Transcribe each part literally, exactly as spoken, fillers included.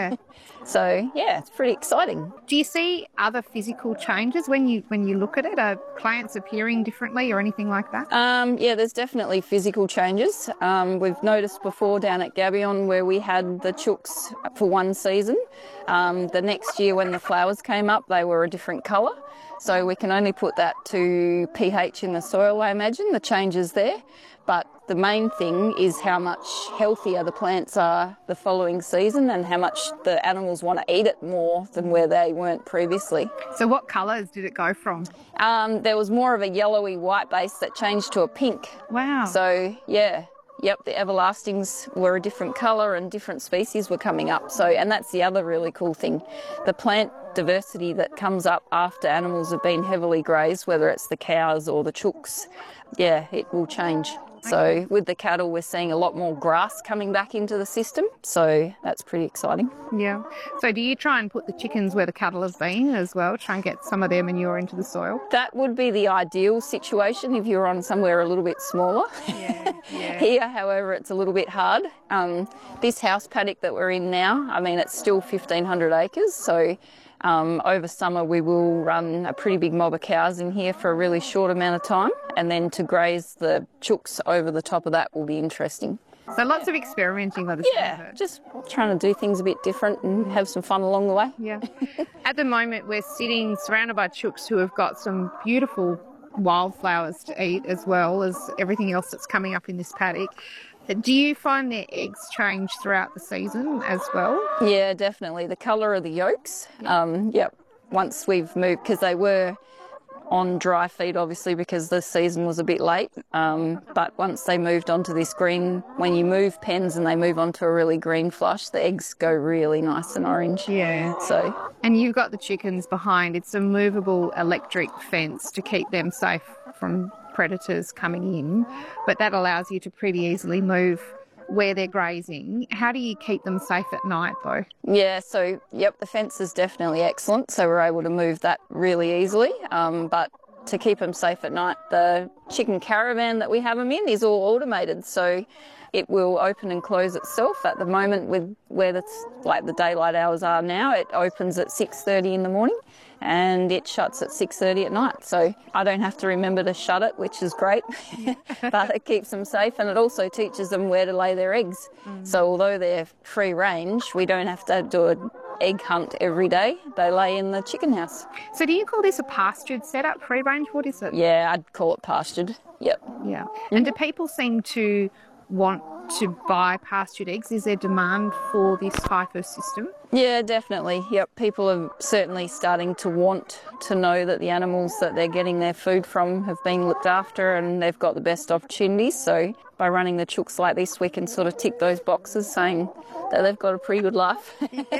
Yeah. So, yeah, it's pretty exciting. Do you see other physical changes when you when you look at it? Are plants appearing differently or anything like that? Um, yeah, there's definitely physical changes. Um, we've noticed before down at Gabion where we had the chooks for one season. Um, the next year when the flowers came up, they were a different colour. So we can only put that to pH in the soil, I imagine, the changes there. But the main thing is how much healthier the plants are the following season and how much the animals want to eat it more than where they weren't previously. So what colours did it go from? Um, there was more of a yellowy white base that changed to a pink. Wow. So, yeah. Yep, the everlastings were a different colour and different species were coming up. So, and that's the other really cool thing. The plant diversity that comes up after animals have been heavily grazed, whether it's the cows or the chooks, yeah, it will change. So with the cattle, we're seeing a lot more grass coming back into the system. So that's pretty exciting. Yeah. So do you try and put the chickens where the cattle have been as well, try and get some of their manure into the soil? That would be the ideal situation if you're on somewhere a little bit smaller. Yeah, yeah. Here, however, it's a little bit hard. Um, this house paddock that we're in now, I mean, it's still fifteen hundred acres. So Um, over summer we will run a pretty big mob of cows in here for a really short amount of time, and then to graze the chooks over the top of that will be interesting. So lots of experimenting by the Yeah, sound of it. just trying to do things a bit different and have some fun along the way. Yeah. At the moment we're sitting surrounded by chooks who have got some beautiful wildflowers to eat as well as everything else that's coming up in this paddock. Do you find their eggs change throughout the season as well? Yeah, definitely. The colour of the yolks, um, yep, once we've moved, because they were on dry feed obviously because the season was a bit late, um, but once they moved onto this green, when you move pens and they move onto a really green flush, the eggs go really nice and orange. Yeah. So, and you've got the chickens behind. It's a movable electric fence to keep them safe from predators coming in, but that allows you to pretty easily move where they're grazing. How do you keep them safe at night though? Yeah, so yep, the fence is definitely excellent, so we're able to move that really easily, um, but to keep them safe at night, the chicken caravan that we have them in is all automated, so it will open and close itself. At the moment, with where that's like the daylight hours are now, it opens at six thirty in the morning and it shuts at six thirty at night. So I don't have to remember to shut it, which is great, but it keeps them safe, and it also teaches them where to lay their eggs. Mm. So although they're free range, we don't have to do an egg hunt every day. They lay in the chicken house. So do you call this a pastured setup, free range? What is it? Yeah, I'd call it pastured. Yep. Yeah. And do people seem to want to buy pastured eggs? Is there demand for this type of system? Yeah, definitely. Yep, people are certainly starting to want to know that the animals that they're getting their food from have been looked after and they've got the best opportunities. So by running the chooks like this, we can sort of tick those boxes saying that they've got a pretty good life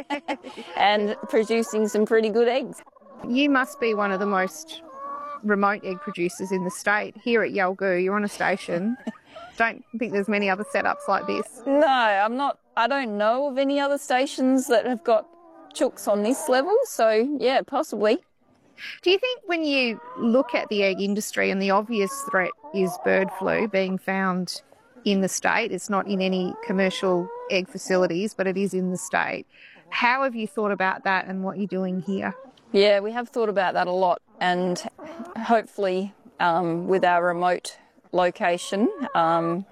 and producing some pretty good eggs. You must be one of the most remote egg producers in the state. Here at Yalgoo, you're on a station. Don't think there's many other setups like this. No, I'm not. I don't know of any other stations that have got chooks on this level. So yeah, possibly. Do you think when you look at the egg industry and the obvious threat is bird flu being found in the state, it's not in any commercial egg facilities, but it is in the state. How have you thought about that and what you're doing here? Yeah, we have thought about that a lot, and hopefully um, with our remote location, um,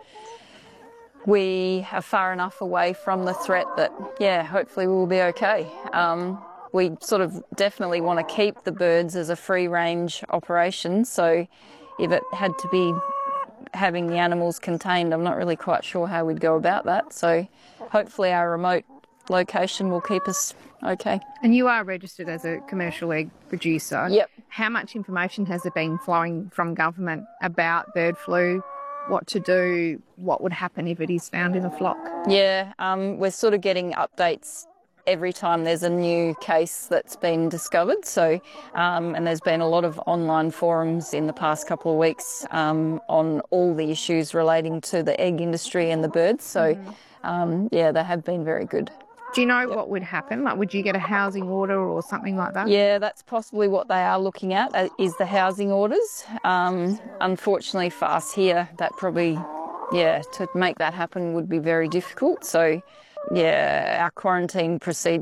we are far enough away from the threat that, yeah, hopefully we'll be okay. Um, we sort of definitely want to keep the birds as a free range operation, so if it had to be having the animals contained, I'm not really quite sure how we'd go about that. So hopefully our remote location will keep us okay. And you are registered as a commercial egg producer. Yep. How much information has there been flowing from government about bird flu, what to do, what would happen if it is found in a flock? Yeah, um, we're sort of getting updates every time there's a new case that's been discovered. So, um, and there's been a lot of online forums in the past couple of weeks um, on all the issues relating to the egg industry and the birds. So, mm. um, yeah, they have been very good. Do you know yep. what would happen? Like, would you get a housing order or something like that? Yeah, that's possibly what they are looking at, uh, is the housing orders. Um, unfortunately for us here, that probably, yeah, to make that happen would be very difficult. So, yeah, our quarantine procedure